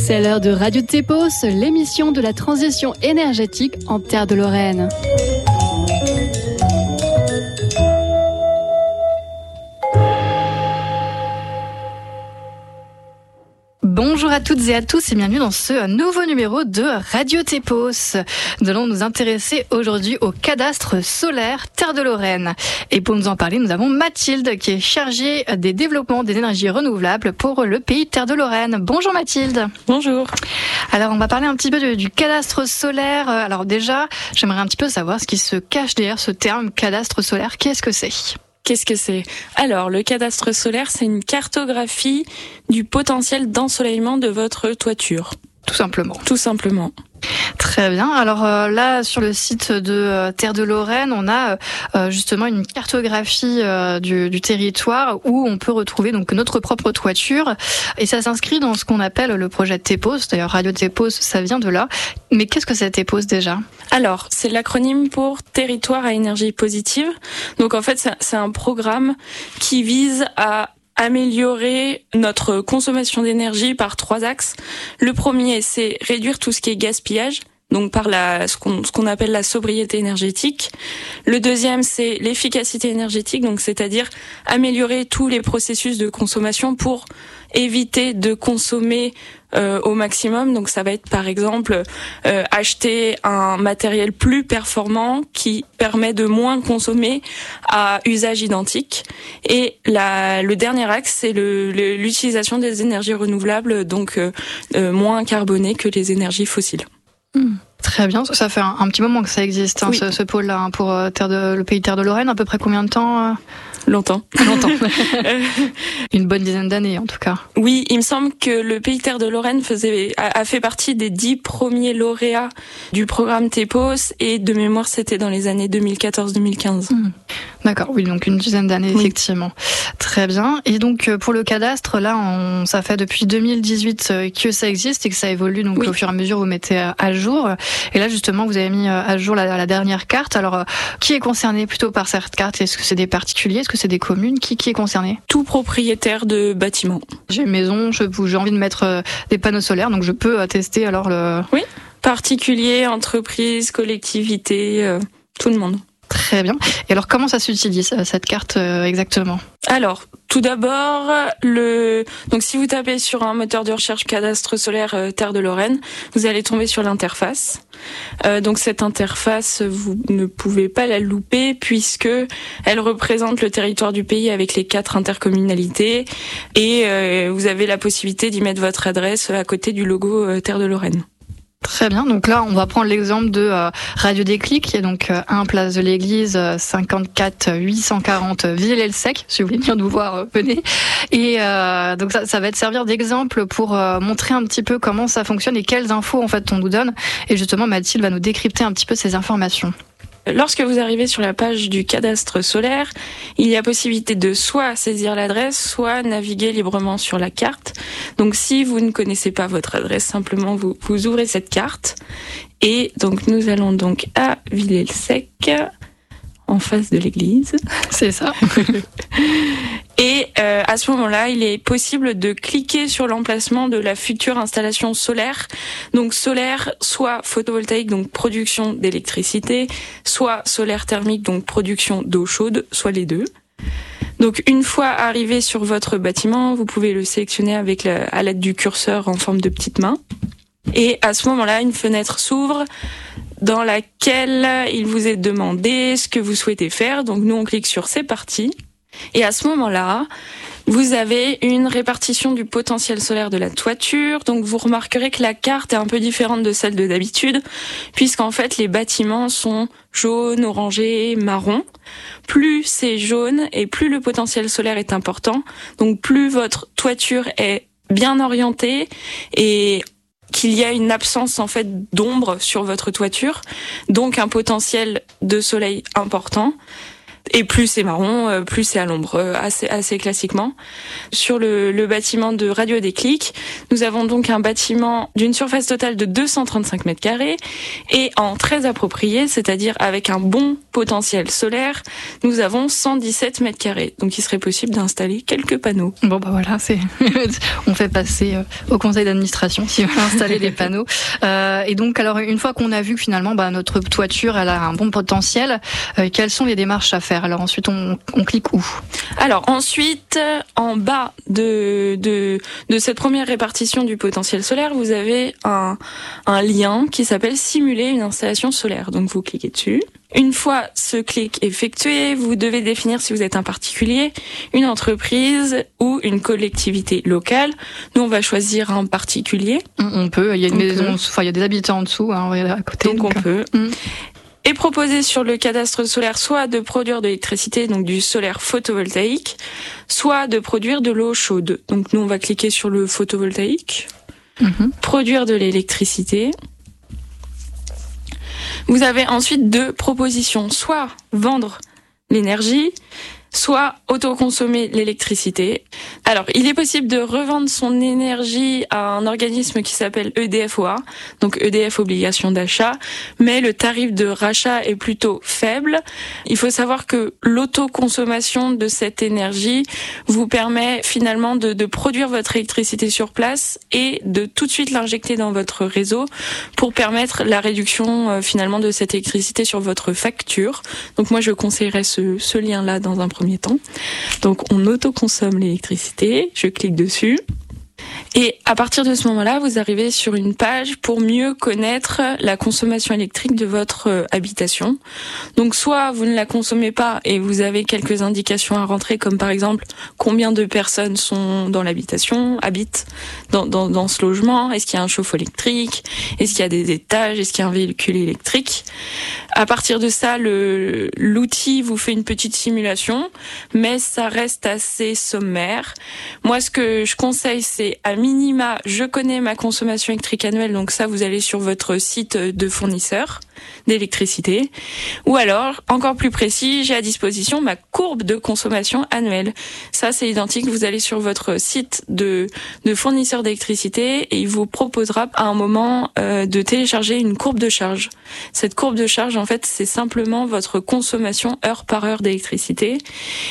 C'est l'heure de Radio Tepos, l'émission de la transition énergétique en Terre de Lorraine. Bonjour à toutes et à tous et bienvenue dans ce nouveau numéro de Radio Tepos. Nous allons nous intéresser aujourd'hui au cadastre solaire Terre de Lorraine. Et pour nous en parler, nous avons Mathilde qui est chargée des développements des énergies renouvelables pour le pays Terre de Lorraine. Bonjour Mathilde. Bonjour. Alors on va parler un petit peu du cadastre solaire. Alors déjà, j'aimerais un petit peu savoir ce qui se cache derrière ce terme cadastre solaire. Qu'est-ce que c'est ? Qu'est-ce que c'est ? Alors, le cadastre solaire, c'est une cartographie du potentiel d'ensoleillement de votre toiture. Tout simplement. Tout simplement. Très bien. Alors là, sur le site de Terre de Lorraine, on a justement une cartographie du territoire où on peut retrouver donc notre propre toiture. Et ça s'inscrit dans ce qu'on appelle le projet TEPOS. D'ailleurs, Radio Tepos, ça vient de là. Mais qu'est-ce que c'est TEPOS déjà ? Alors, c'est l'acronyme pour Territoire à énergie positive. Donc en fait, c'est un programme qui vise à améliorer notre consommation d'énergie par 3 axes. Le premier, c'est réduire tout ce qui est gaspillage, donc par ce qu'on appelle la sobriété énergétique. Le deuxième, c'est l'efficacité énergétique, donc c'est-à-dire améliorer tous les processus de consommation pour éviter de consommer au maximum. Donc ça va être par exemple acheter un matériel plus performant qui permet de moins consommer à usage identique. Et le dernier axe, c'est l'utilisation des énergies renouvelables, donc moins carbonées que les énergies fossiles. Très bien, ça fait un petit moment que ça existe, hein, oui. ce pôle-là, hein, pour le pays Terre de Lorraine. À peu près combien de temps Longtemps. Une bonne dizaine d'années, en tout cas. Oui, il me semble que le pays Terre de Lorraine a fait partie des 10 premiers lauréats du programme TEPOS, et de mémoire, c'était dans les années 2014-2015. D'accord, oui, donc une dizaine d'années, oui. Effectivement. Très bien. Et donc, pour le cadastre, là, ça fait depuis 2018 que ça existe et que ça évolue, donc oui. Au fur et à mesure, vous mettez à jour. Et là, justement, vous avez mis à jour la dernière carte. Alors, qui est concerné plutôt par cette carte ? Est-ce que c'est des particuliers ? Est-ce que c'est des communes ? Qui est concerné ? Tout propriétaire de bâtiment. J'ai une maison, j'ai envie de mettre des panneaux solaires, donc je peux tester alors le... Oui, particuliers, entreprises, collectivités, tout le monde. Très bien. Et alors, comment ça s'utilise, cette carte, exactement ? Alors, tout d'abord, donc si vous tapez sur un moteur de recherche cadastre solaire Terre de Lorraine, vous allez tomber sur l'interface. Donc cette interface, vous ne pouvez pas la louper puisque elle représente le territoire du pays avec les 4 intercommunalités, et vous avez la possibilité d'y mettre votre adresse à côté du logo Terre de Lorraine. Très bien. Donc là, on va prendre l'exemple de Radio Déclic, qui est donc 1 place de l'Église, 54 840 Villers-le-Sec. Si vous voulez bien nous voir, venez. Et donc ça va te servir d'exemple pour montrer un petit peu comment ça fonctionne et quelles infos en fait on nous donne. Et justement, Mathilde va nous décrypter un petit peu ces informations. Lorsque vous arrivez sur la page du cadastre solaire, il y a possibilité de soit saisir l'adresse, soit naviguer librement sur la carte. Donc si vous ne connaissez pas votre adresse, simplement vous ouvrez cette carte. Et donc nous allons donc à Villers-le-Sec, en face de l'église. C'est ça. Et à ce moment-là, il est possible de cliquer sur l'emplacement de la future installation solaire. Donc solaire, soit photovoltaïque, donc production d'électricité, soit solaire thermique, donc production d'eau chaude, soit les deux. Donc une fois arrivé sur votre bâtiment, vous pouvez le sélectionner à l'aide du curseur en forme de petite main. Et à ce moment-là, une fenêtre s'ouvre dans laquelle il vous est demandé ce que vous souhaitez faire. Donc nous, on clique sur « C'est parti ». Et à ce moment-là, vous avez une répartition du potentiel solaire de la toiture. Donc vous remarquerez que la carte est un peu différente de celle de d'habitude, puisqu'en fait les bâtiments sont jaunes, orangés, marrons. Plus c'est jaune et plus le potentiel solaire est important. Donc plus votre toiture est bien orientée et qu'il y a une absence en fait d'ombre sur votre toiture, donc un potentiel de soleil important. Et plus c'est marron, plus c'est à l'ombre, assez classiquement. Sur le bâtiment de Radio Déclic, nous avons donc un bâtiment d'une surface totale de 235 m² et en très approprié, c'est-à-dire avec un bon potentiel solaire, nous avons 117 mètres carrés. Donc il serait possible d'installer quelques panneaux. Bon bah voilà, on fait passer au conseil d'administration si on veut installer des panneaux. Et donc alors une fois qu'on a vu que finalement notre toiture elle a un bon potentiel, quelles sont les démarches à faire? Alors ensuite on clique où? Alors ensuite, en bas de cette première répartition du potentiel solaire, vous avez un lien qui s'appelle simuler une installation solaire. Donc vous cliquez dessus. Une fois ce clic effectué, vous devez définir si vous êtes un particulier, une entreprise ou une collectivité locale. Nous, on va choisir un particulier. On peut, il y a une maison, il y a des habitants en dessous, à côté. Donc on peut. Et proposer sur le cadastre solaire soit de produire de l'électricité, donc du solaire photovoltaïque, soit de produire de l'eau chaude. Donc nous, on va cliquer sur le photovoltaïque. Produire de l'électricité. Vous avez ensuite deux propositions, soit vendre l'énergie, soit autoconsommer l'électricité. Alors, il est possible de revendre son énergie à un organisme qui s'appelle EDF-OA, donc EDF Obligation d'achat, mais le tarif de rachat est plutôt faible. Il faut savoir que l'autoconsommation de cette énergie vous permet finalement de produire votre électricité sur place et de tout de suite l'injecter dans votre réseau pour permettre la réduction finalement de cette électricité sur votre facture. Donc moi, je conseillerais ce lien-là dans un premier temps. Donc on autoconsomme l'électricité, je clique dessus. Et à partir de ce moment-là, vous arrivez sur une page pour mieux connaître la consommation électrique de votre habitation. Donc soit vous ne la consommez pas et vous avez quelques indications à rentrer, comme par exemple combien de personnes sont dans l'habitation, habitent dans ce logement, est-ce qu'il y a un chauffe-eau électrique, est-ce qu'il y a des étages, est-ce qu'il y a un véhicule électrique. À partir de ça, l'outil vous fait une petite simulation, mais ça reste assez sommaire. Moi, ce que je conseille, c'est à minima, je connais ma consommation électrique annuelle, donc ça, vous allez sur votre site de fournisseur d'électricité. Ou alors, encore plus précis, j'ai à disposition ma courbe de consommation annuelle. Ça, c'est identique, vous allez sur votre site de fournisseur d'électricité et il vous proposera à un moment de télécharger une courbe de charge. Cette courbe de charge, en fait, c'est simplement votre consommation heure par heure d'électricité.